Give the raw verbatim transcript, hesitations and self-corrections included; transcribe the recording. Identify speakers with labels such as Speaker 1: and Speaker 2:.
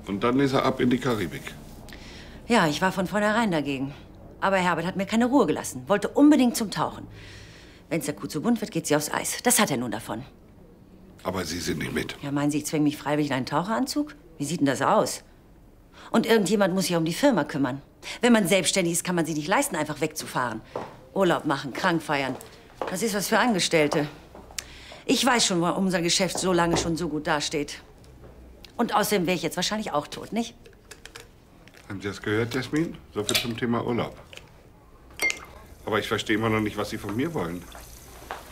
Speaker 1: Und dann ist er ab in die Karibik.
Speaker 2: Ja, ich war von vornherein dagegen. Aber Herbert hat mir keine Ruhe gelassen. Wollte unbedingt zum Tauchen. Wenn es der Kuh zu bunt wird, geht sie aufs Eis. Das hat er nun davon.
Speaker 1: Aber Sie sind nicht mit.
Speaker 2: Ja, meinen Sie, ich zwänge mich freiwillig in einen Taucheranzug? Wie sieht denn das aus? Und irgendjemand muss sich um die Firma kümmern. Wenn man selbstständig ist, kann man sich nicht leisten, einfach wegzufahren. Urlaub machen, krank feiern. Das ist was für Angestellte. Ich weiß schon, warum unser Geschäft so lange schon so gut dasteht. Und außerdem wäre ich jetzt wahrscheinlich auch tot, nicht?
Speaker 1: Haben Sie das gehört, Jasmin? So viel zum Thema Urlaub. Aber ich verstehe immer noch nicht, was Sie von mir wollen.